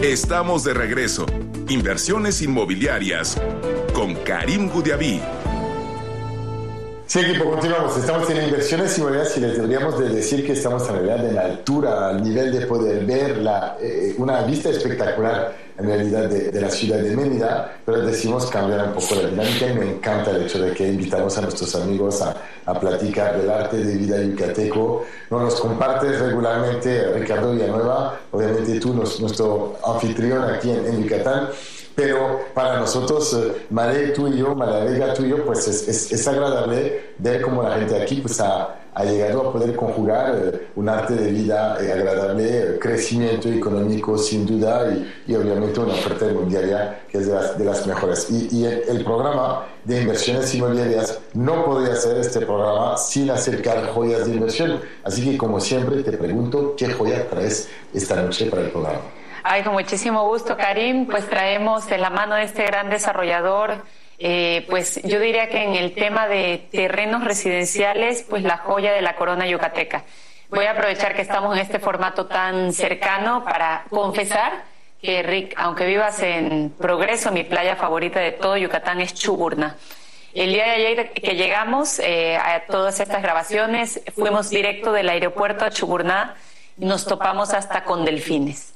Estamos de regreso. Inversiones inmobiliarias con Karim Goudiaby. Sí, equipo, continuamos. Estamos en inversiones inmobiliarias y les deberíamos de decir que estamos en realidad en la altura, al nivel de poder ver una vista espectacular en realidad de la ciudad de Mérida, pero decidimos cambiar un poco la dinámica y me encanta el hecho de que invitamos a nuestros amigos a platicar del arte de vida yucateco. Nos compartes regularmente Ricardo Villanueva, obviamente tú, nuestro anfitrión aquí en Yucatán. Pero para nosotros, Male, tú y yo, Malalega, tú y yo, pues es agradable ver cómo la gente aquí pues ha llegado a poder conjugar un arte de vida agradable, crecimiento económico sin duda y obviamente una oferta inmobiliaria que es de las mejores. Y el programa de inversiones inmobiliarias no podría ser este programa sin acercar joyas de inversión. Así que como siempre te pregunto, ¿qué joya traes esta noche para el programa? Ay, con muchísimo gusto, Karim. Pues traemos de la mano de este gran desarrollador, pues yo diría que en el tema de terrenos residenciales, pues la joya de la corona yucateca. Voy a aprovechar que estamos en este formato tan cercano para confesar que, Rick, aunque vivas en Progreso, mi playa favorita de todo Yucatán es Chuburná. El día de ayer que llegamos a todas estas grabaciones, fuimos directo del aeropuerto a Chuburná y nos topamos hasta con delfines.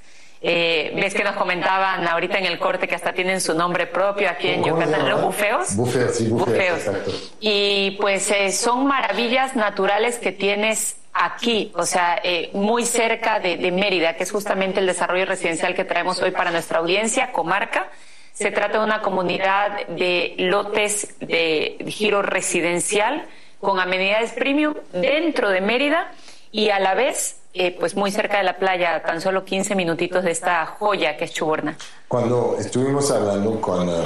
Ves que nos comentaban ahorita en el corte que hasta tienen su nombre propio aquí en Yucatán, los bufeos. Bufeos, exacto. Y pues son maravillas naturales que tienes aquí, o sea, muy cerca de Mérida, que es justamente el desarrollo residencial que traemos hoy para nuestra audiencia, Comarca. Se trata de una comunidad de lotes de giro residencial con amenidades premium dentro de Mérida y a la vez pues muy cerca de la playa, tan solo 15 minutitos de esta joya que es Chuburná. Cuando estuvimos hablando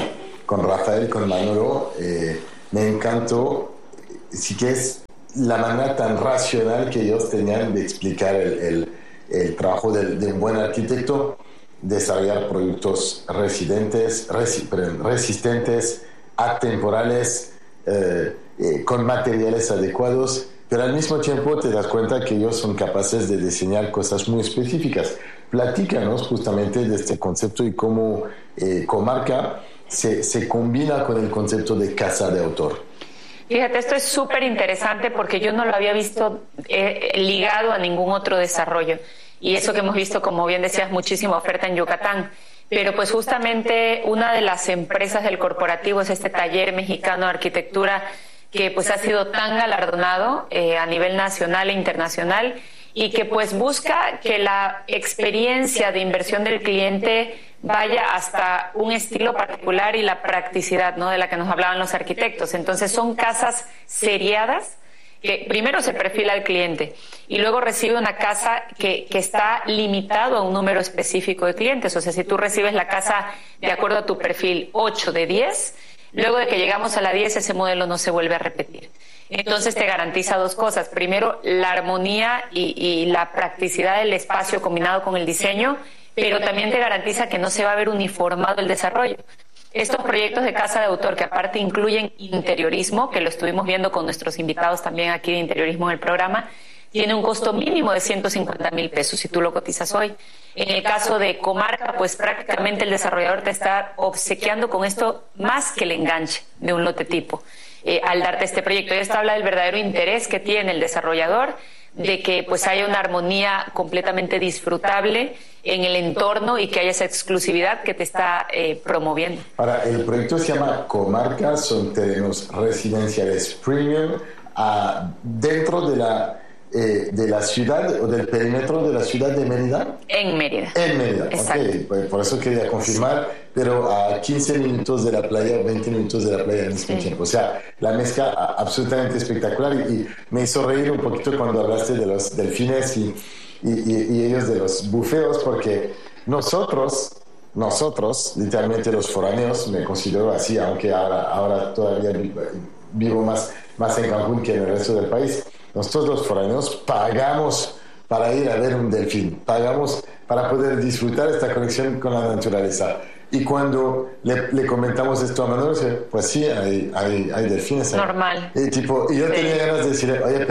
con Rafael, con Manolo, me encantó, sí que es la manera tan racional que ellos tenían de explicar el trabajo de un buen arquitecto, desarrollar productos resistentes, atemporales, con materiales adecuados. Pero al mismo tiempo te das cuenta que ellos son capaces de diseñar cosas muy específicas. Platícanos justamente de este concepto y cómo Comarca se combina con el concepto de casa de autor. Fíjate, esto es súper interesante porque yo no lo había visto ligado a ningún otro desarrollo. Y eso que hemos visto, como bien decías, muchísima oferta en Yucatán. Pero pues justamente una de las empresas del corporativo es este Taller Mexicano de Arquitectura que pues ha sido tan galardonado a nivel nacional e internacional y que pues busca que la experiencia de inversión del cliente vaya hasta un estilo particular y la practicidad, ¿no?, de la que nos hablaban los arquitectos. Entonces son casas seriadas que primero se perfila al cliente y luego recibe una casa que está limitado a un número específico de clientes. O sea, si tú recibes la casa de acuerdo a tu perfil 8 de 10, luego de que llegamos a la 10, ese modelo no se vuelve a repetir. Entonces te garantiza dos cosas. Primero, la armonía y la practicidad del espacio combinado con el diseño, pero también te garantiza que no se va a ver uniformado el desarrollo. Estos proyectos de casa de autor, que aparte incluyen interiorismo, que lo estuvimos viendo con nuestros invitados también aquí de interiorismo en el programa, tiene un costo mínimo de 150,000 pesos si tú lo cotizas hoy. En el caso de Comarca, pues prácticamente el desarrollador te está obsequiando con esto más que el enganche de un lote tipo al darte este proyecto. Y esto habla del verdadero interés que tiene el desarrollador de que pues haya una armonía completamente disfrutable en el entorno y que haya esa exclusividad que te está promoviendo. Ahora, el proyecto se llama Comarca, son terrenos residenciales premium dentro de la ciudad o del perímetro de la ciudad de Mérida. En Mérida. En Mérida, exacto. Okay. Por eso quería confirmar, pero a 15 minutos de la playa, 20 minutos de la playa al mismo tiempo. O sea, la mezcla absolutamente espectacular y me hizo reír un poquito cuando hablaste de los delfines y ellos de los bufeos, porque nosotros, literalmente los foráneos, me considero así, aunque ahora todavía vivo más en Cancún que en el resto del país. Nosotros los foráneos pagamos para ir a ver un delfín, pagamos para poder disfrutar esta conexión con la naturaleza. Y cuando le comentamos esto a Manuel, dice, pues sí, hay delfines. Normal. Y yo tenía ganas de decirle, oye, pero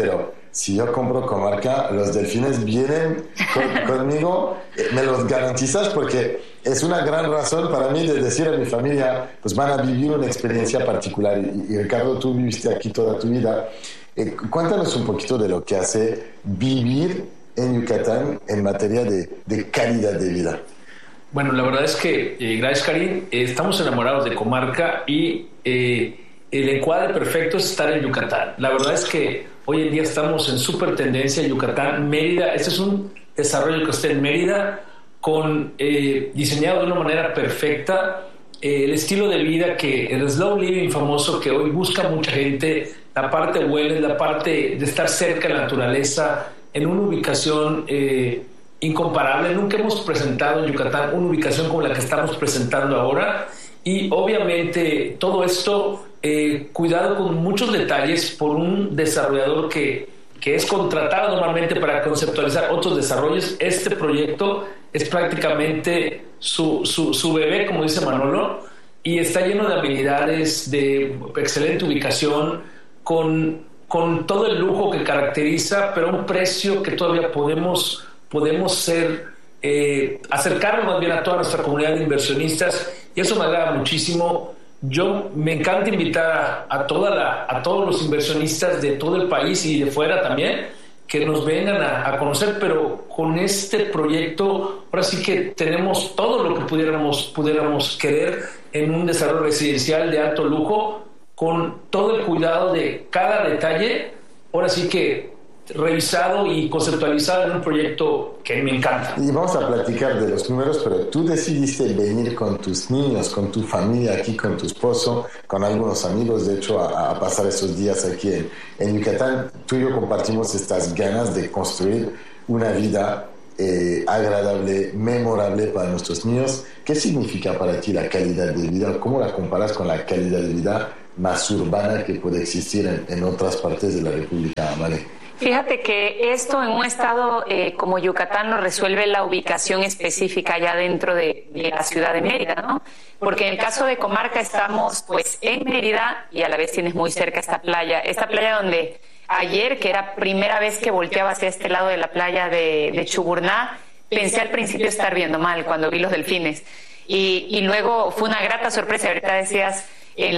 si yo compro Comarca, los delfines vienen conmigo, me los garantizas, porque es una gran razón para mí de decir a mi familia, pues van a vivir una experiencia particular. Y Ricardo, tú viviste aquí toda tu vida. Cuéntanos un poquito de lo que hace vivir en Yucatán en materia de calidad de vida. Bueno, la verdad es que, gracias Karim, estamos enamorados de Comarca y el encuadre perfecto es estar en Yucatán. La verdad es que hoy en día estamos en súper tendencia en Yucatán, Mérida. Este es un desarrollo que está en Mérida, diseñado de una manera perfecta. El estilo de vida el slow living famoso que hoy busca mucha gente, la parte wellness, la parte de estar cerca de la naturaleza, en una ubicación incomparable. Nunca hemos presentado en Yucatán una ubicación como la que estamos presentando ahora, y obviamente todo esto cuidado con muchos detalles por un desarrollador que es contratado normalmente para conceptualizar otros desarrollos. Este proyecto es prácticamente su bebé, como dice Manolo, y está lleno de habilidades, de excelente ubicación, con todo el lujo que caracteriza, pero a un precio que todavía podemos acercarnos más bien a toda nuestra comunidad de inversionistas, y eso me agrada muchísimo. Me encanta invitar a todos los inversionistas de todo el país y de fuera también, que nos vengan a conocer, pero con este proyecto ahora sí que tenemos todo lo que pudiéramos querer en un desarrollo residencial de alto lujo, con todo el cuidado de cada detalle, ahora sí que revisado y conceptualizado en un proyecto que me encanta. Y vamos a platicar de los números, pero tú decidiste venir con tus niños, con tu familia aquí, con tu esposo, con algunos amigos, de hecho, a pasar esos días aquí en Yucatán. Tú y yo compartimos estas ganas de construir una vida agradable, memorable para nuestros niños. ¿Qué significa para ti la calidad de vida? ¿Cómo la comparas con la calidad de vida más urbana que puede existir en otras partes de la República, Vale? Fíjate que esto en un estado como Yucatán lo resuelve la ubicación específica ya dentro de la ciudad de Mérida, ¿no? Porque en el caso de Comarca estamos pues en Mérida y a la vez tienes muy cerca esta playa donde ayer, que era primera vez que volteaba hacia este lado de la playa de Chuburná, pensé al principio estar viendo mal cuando vi los delfines y luego fue una grata sorpresa. Ahorita decías en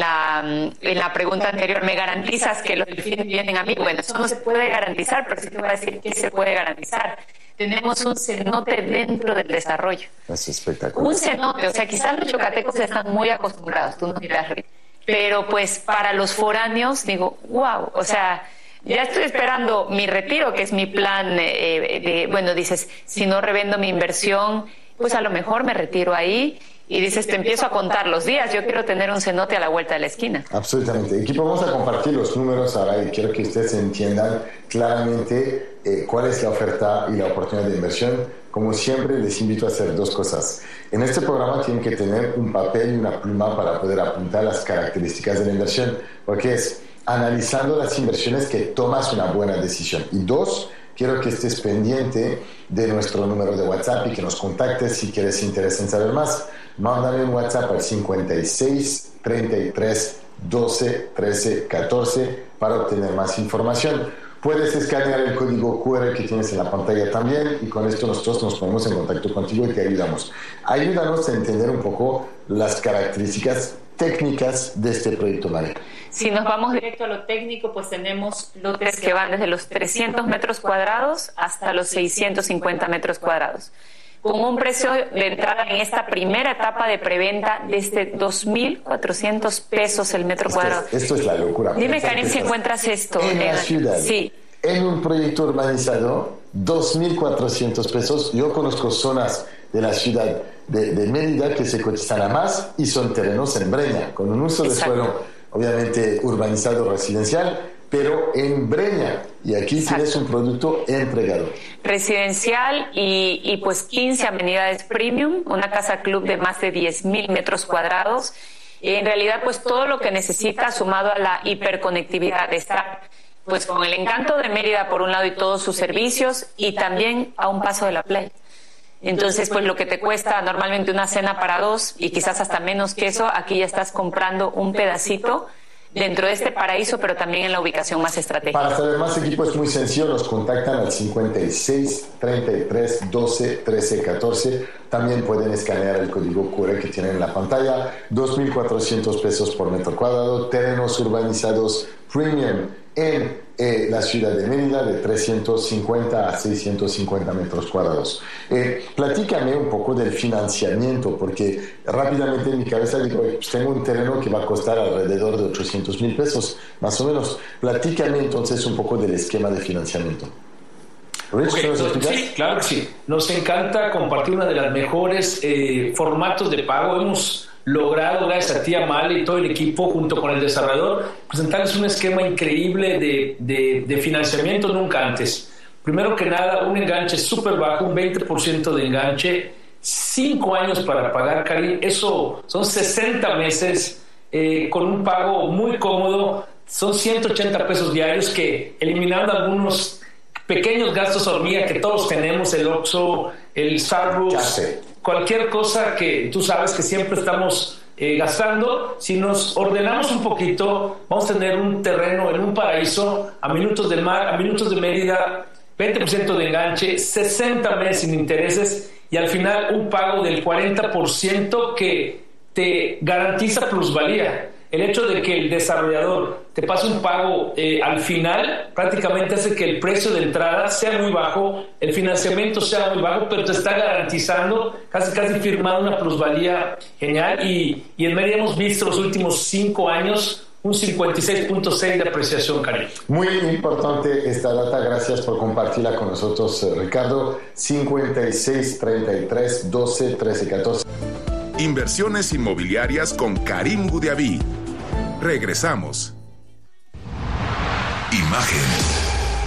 la pregunta anterior, ¿me garantizas que los delfines vienen a mí? Bueno, eso no se puede garantizar, pero sí te voy a decir que se puede garantizar. Tenemos un cenote dentro del desarrollo. Es espectacular. Un cenote, o sea, quizás los yucatecos están muy acostumbrados, tú nos dirás, pero pues para los foráneos digo, wow, o sea, ya estoy esperando mi retiro, que es mi plan bueno, dices, si no revendo mi inversión, pues a lo mejor me retiro ahí. Y dices, te empiezo a contar los días, yo quiero tener un cenote a la vuelta de la esquina. Absolutamente. Equipo, vamos a compartir los números ahora y quiero que ustedes entiendan claramente cuál es la oferta y la oportunidad de inversión. Como siempre, les invito a hacer dos cosas. En este programa tienen que tener un papel y una pluma para poder apuntar las características de la inversión, porque es analizando las inversiones que tomas una buena decisión. Y dos, quiero que estés pendiente de nuestro número de WhatsApp y que nos contactes si quieres interés en saber más. Mándame un WhatsApp al 56 33 12 13 14 para obtener más información. Puedes escanear el código QR que tienes en la pantalla también y con esto nosotros nos ponemos en contacto contigo y te ayudamos. Ayúdanos a entender un poco las características técnicas de este proyecto, ¿vale? Si nos vamos directo a lo técnico, pues tenemos lotes que van desde los 300 metros cuadrados hasta los 650 metros cuadrados, con un precio de entrada en esta primera etapa de preventa desde 2,400 pesos el metro cuadrado. Esto es la locura. Dime, Karim, si encuentras esto en la ciudad. Sí. En un proyecto urbanizado, 2,400 pesos. Yo conozco zonas de la ciudad de Mérida que se cotizan a más y son terrenos en Breña, con un uso de suelo obviamente urbanizado residencial, pero en Breña. Y aquí tienes un producto entregado. Residencial y pues 15 amenidades premium, una casa club de más de 10,000 metros cuadrados. En realidad, pues todo lo que necesita sumado a la hiperconectividad de estar pues con el encanto de Mérida por un lado y todos sus servicios y también a un paso de la playa. Entonces, pues lo que te cuesta normalmente una cena para dos y quizás hasta menos que eso, aquí ya estás comprando un pedacito dentro de este paraíso, pero también en la ubicación más estratégica. Para saber más, equipo, es muy sencillo, nos contactan al 56 33 12 13 14. También pueden escanear el código QR que tienen en la pantalla. 2.400 pesos por metro cuadrado, terrenos urbanizados premium en la ciudad de Mérida, de 350 a 650 metros cuadrados. Platícame un poco del financiamiento, porque rápidamente en mi cabeza digo, pues tengo un terreno que va a costar alrededor de 800,000 pesos, más o menos. Platícame entonces un poco del esquema de financiamiento. Rich, sí, claro que sí. Nos encanta compartir una de las mejores formatos de pago. Hemos logrado, gracias a ti, Amalia, y todo el equipo, junto con el desarrollador, presentarles un esquema increíble de financiamiento nunca antes. Primero que nada, un enganche súper bajo, un 20% de enganche, 5 años para pagar, Karim. Eso son 60 meses con un pago muy cómodo. Son 180 pesos diarios que, eliminando algunos pequeños gastos hormiga que todos tenemos, el Oxxo, el Starbucks, cualquier cosa que tú sabes que siempre estamos gastando, si nos ordenamos un poquito, vamos a tener un terreno en un paraíso, a minutos del mar, a minutos de Mérida, 20% de enganche, 60 meses sin intereses y al final un pago del 40% que te garantiza plusvalía. El hecho de que el desarrollador te pase un pago al final prácticamente hace que el precio de entrada sea muy bajo, el financiamiento sea muy bajo, pero te está garantizando, casi firmando una plusvalía genial. Y en Mérida hemos visto los últimos 5 años un 56.6 de apreciación, Karim. Muy importante esta data, gracias por compartirla con nosotros, Ricardo. 56 33 12 13 14. Inversiones inmobiliarias con Karim Goudiaby. Regresamos. Imagen.